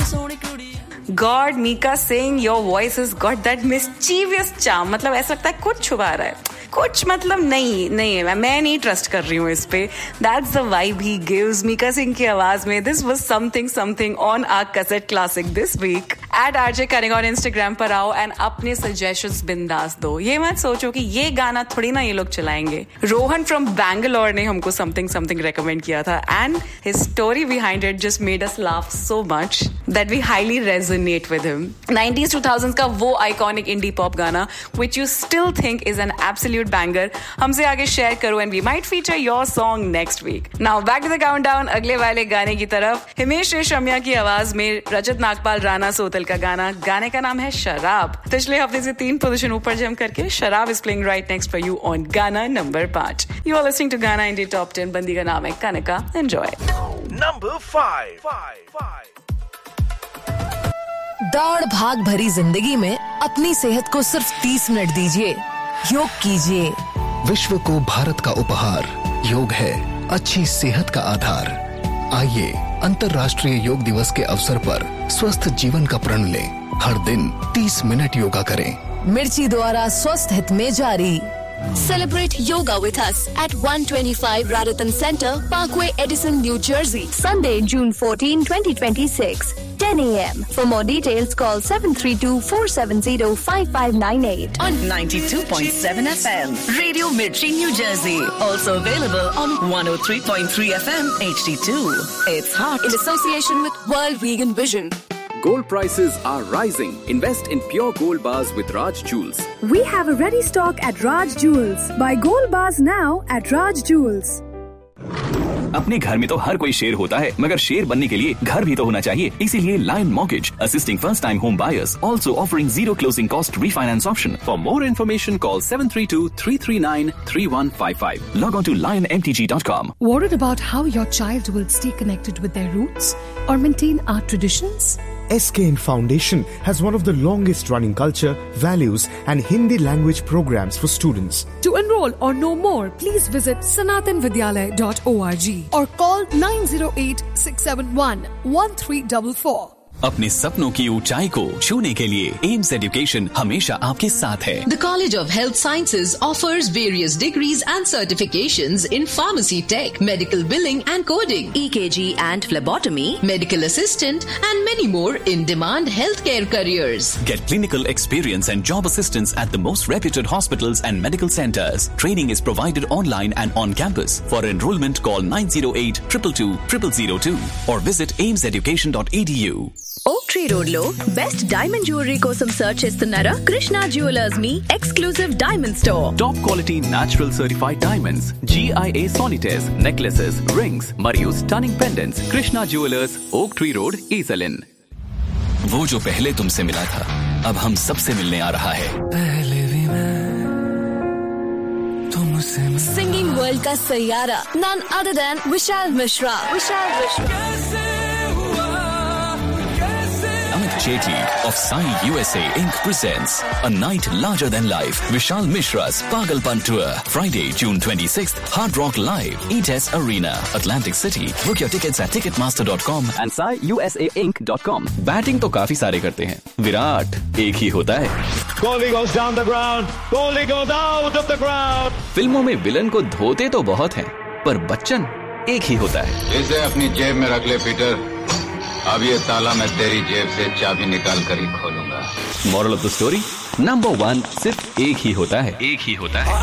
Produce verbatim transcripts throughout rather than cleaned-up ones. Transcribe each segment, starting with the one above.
God, Mika Singh, your voice has got that mischievous charm. मतलब ऐसा लगता है कुछ छुपा रहा है, कुछ मतलब नहीं नहीं है, मैं नहीं ट्रस्ट कर रही हूँ इस पे. That's the vibe he gives. Mika Singh की आवाज में. This was something something on our cassette classic this week. At R J Kaning on Instagram पर आओ and अपने suggestions बिंदास दो. ये मत सोचो कि ये गाना थोड़ी ना ये लोग चलाएंगे. रोहन from Bangalore ने हमको something something recommend किया था and his story behind it just made us laugh so much that we highly resonate with him. nineties two thousands का वो iconic indie pop गाना which you still think is an absolute banger हमसे आगे share करो and we might feature your song next week. Now back to the countdown. अगले वाले गाने की तरफ हिमेश रेशमिया की आवाज में रजत नागपाल राणा सोतल का गाना. गाने का नाम है शराब. पिछले हफ्ते से तीन पोजीशन ऊपर जम करके शराब is playing right next for you on गाना नंबर पांच. You are listening to गाना Indie Top ten. बंदी का नाम है कनका. Enjoy. Number five. Five. Five. दौड़ भाग भरी जिंदगी में अपनी सेहत को सिर्फ तीस मिनट दीजिए. योग कीजिए. विश्व को भारत का उपहार योग है अच्छी सेहत का आधार. आइए अंतर्राष्ट्रीय योग दिवस के अवसर पर स्वस्थ जीवन का प्रण लें. हर दिन तीस मिनट योगा करें. मिर्ची द्वारा स्वस्थ हित में जारी. Celebrate yoga with us at one twenty-five Raritan Center, Parkway, Edison, New Jersey. Sunday, June fourteenth, twenty twenty-six, ten a.m. For more details, call seven three two, four seven zero, five five nine eight. On ninety-two point seven F M, Radio Mirchi, New Jersey. Also available on one oh three point three F M, H D two. It's hot. In association with World Vegan Vision. Gold prices are rising. Invest in pure gold bars with Raj Jewels. We have a ready stock at Raj Jewels. Buy gold bars now at Raj Jewels. अपने घर में तो हर कोई शेर होता है, मगर शेर बनने के लिए घर भी तो होना चाहिए. इसीलिए Lion Mortgage, assisting first-time home buyers, also offering zero closing cost refinance option. For more information, call seven three two, three three nine, three one five five. Log on to lion m t g dot com. Worried about how your child will stay connected with their roots or maintain our traditions? S K N Foundation has one of the longest running culture, values and Hindi language programs for students. To enroll or know more, please visit sanatan vidyalaya dot org or call nine zero eight, six seven one, one three four four. अपने सपनों की ऊंचाई को छूने के लिए AIIMS education हमेशा आपके साथ है. The College of Health Sciences offers various degrees and certifications in pharmacy tech, medical billing and coding, E K G and phlebotomy, medical assistant and many more in-demand healthcare careers. Get clinical experience and job assistance at the most reputed hospitals and medical centers. Training is provided online and on campus. For enrollment, call nine zero eight, two two two, zero zero zero two or visit ames education dot e d u. ఓక్ tree road లో best diamond jewellery కోసం search చేస్తున్నారా? Krishna jewellers me exclusive diamond store. Top quality natural certified diamonds, G I A solitaires, necklaces, rings మరియు stunning pendants. Krishna Jewelers, Oak Tree Road, Esalin. वो जो पहले तुमसे मिला था, अब हम सबसे मिलने आ रहा है. पहले भी मैं तुमसे मिला. सिंगिंग वर्ल्ड का Saiyaara, none other than Vishal Mishra. Vishal Mishra. Chetty of Sai U S A Incorporated presents A Night Larger Than Life, Vishal Mishra's Pagalpan Tour, Friday, June twenty-sixth, Hard Rock Live, E T E S Arena, Atlantic City. Book your tickets at ticketmaster dot com and sai u s a inc dot com. Batting तो काफी सारे करते हैं, विराट एक ही होता है. Kohli goes down the ground. Kohli goes out of the ground. फिल्मों में विलन को धोते तो बहुत हैं, पर बच्चन एक ही होता है. इसे अपनी जेब में रख ले पीटर. अब ये ताला मैं तेरी जेब से चाबी निकाल कर ही खोलूंगा. Moral of the story, number one सिर्फ एक ही होता है. एक ही होता है.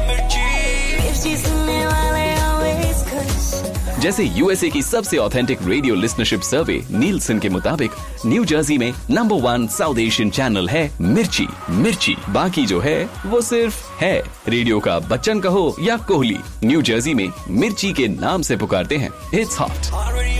जैसे यूएसए की सबसे ऑथेंटिक रेडियो लिसनरशिप सर्वे नीलसन के मुताबिक न्यू जर्सी में number one south Asian channel है मिर्ची. मिर्ची बाकी जो है वो सिर्फ है. रेडियो का बच्चन कहो या कोहली, न्यू जर्सी में मिर्ची के नाम से पुकारते हैं. It's hot.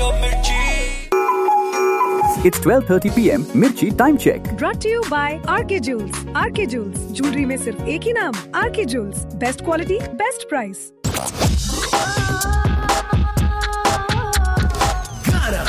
It's twelve thirty p m Mirchi time check. Brought to you by R K Jewels. R K Jewels, jewelry में सिर्फ एक ही नाम, R K Jewels. Best quality, best price. Gana,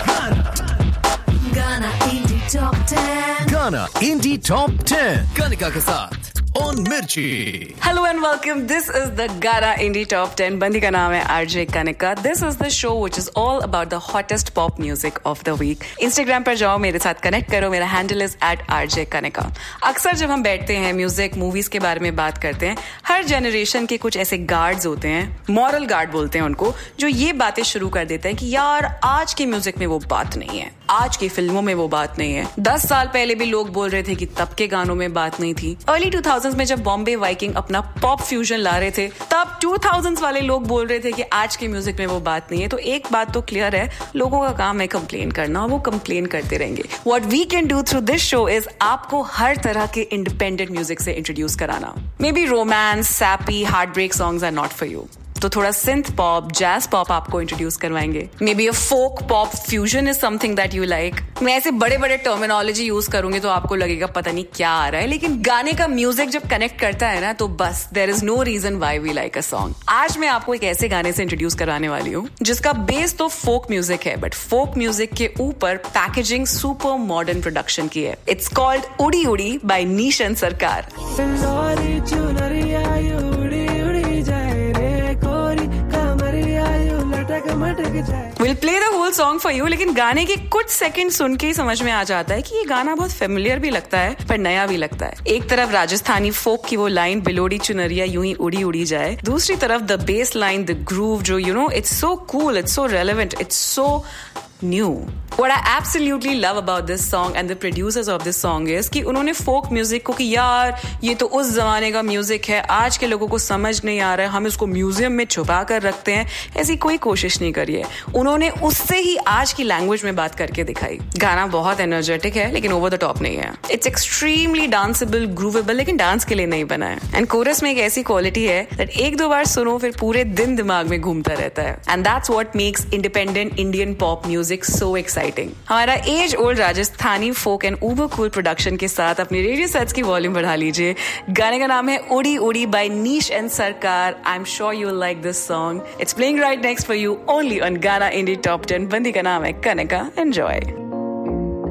Gana, Gana Indie Top ten. Gana Indie Top ten. Kanika के साथ on Mirchi. Hello and welcome. This is the Gaana Indie Top ten. बंदी का नाम है RJ Kanika. This is the show which is all about the hottest pop music of the week. Instagram पर जाओ, मेरे साथ कनेक्ट करो. मेरा handle is eight RJ Kanika. अक्सर जब हम बैठते हैं म्यूजिक मूवीज के बारे में बात करते हैं, हर जनरेशन के कुछ ऐसे गार्ड्स होते हैं, मॉरल गार्ड बोलते हैं उनको, जो ये बातें शुरू कर देते हैं कि यार आज की म्यूजिक में वो बात नहीं है, आज की फिल्मों में वो बात नहीं है. दस साल पहले भी लोग बोल रहे थे कि तब के गानों में बात नहीं थी. अर्ली टू थाउजेंड्स में जब बॉम्बे वाइकिंग अपना पॉप फ्यूजन ला रहे थे, तब टू थाउजेंड्स वाले लोग बोल रहे थे कि आज की म्यूजिक में वो बात नहीं है. तो एक बात तो क्लियर है, लोगों का काम है कंप्लेन करना और वो कंप्लेन करते रहेंगे. What we can do through this show is आपको हर तरह के इंडिपेंडेंट म्यूजिक से इंट्रोड्यूस कराना. May be romance, sappy, heart break songs are not for you, तो थोड़ा सिंथ पॉप, जैज पॉप आपको इंट्रोड्यूस करवाएंगे. May be a folk pop fusion is something that you like. मैं ऐसे बड़े बड़े टर्मिनोलॉजी यूज करूंगी तो आपको लगेगा पता नहीं क्या आ रहा है, लेकिन गाने का म्यूजिक जब कनेक्ट करता है ना, तो बस there is no reason why we like a song. आज मैं आपको एक ऐसे गाने से इंट्रोड्यूस करवाने वाली हूँ जिसका बेस तो फोक म्यूजिक है, बट फोक म्यूजिक के ऊपर पैकेजिंग सुपर मॉडर्न प्रोडक्शन की है. इट्स कॉल्ड उड़ी उड़ी बाय नीश एंड सरकार. We'll play the whole song for you, लेकिन गाने के कुछ सेकंड सुन के ही समझ में आ जाता है कि ये गाना बहुत फेमिलियर भी लगता है पर नया भी लगता है. एक तरफ राजस्थानी फोक की वो लाइन बिलोड़ी चुनरिया यूं ही उड़ी उड़ी जाए, दूसरी तरफ the base line, the groove, जो you know it's so cool, it's so relevant, it's so new. What I absolutely love about this song and the producers of this song is कि उन्होंने folk music को कि यार ये तो उस जमाने का म्यूजिक है, आज के लोगों को समझ नहीं आ रहा है, हम इसको म्यूजियम में छुपा कर रखते हैं, ऐसी कोई कोशिश नहीं करी है. उन्होंने उससे ही आज की लैंग्वेज में बात करके दिखाई. गाना बहुत एनर्जेटिक है लेकिन ओवर द टॉप नहीं है. इट्स एक्सट्रीमली डांसेबल, ग्रूवेबल, लेकिन डांस के लिए नहीं बना है. एंड कोरस में एक ऐसी क्वालिटी है दैट एक दो बार सुनो फिर पूरे दिन दिमाग में घूमता रहता है. And that's what makes independent Indian pop music so exciting. हमारा as old Rajasthani folk and Uber cool production के साथ अपनी रेडियो सेट्स की वॉल्यूम बढ़ा लीजिए. गाने का नाम है उड़ी उड़ी बाय नीश एंड सरकार. I am sure you will like this song. It's playing right next for you only on गाना इंडी टॉप टेन. बंदी का नाम है कनिका. एंजॉय.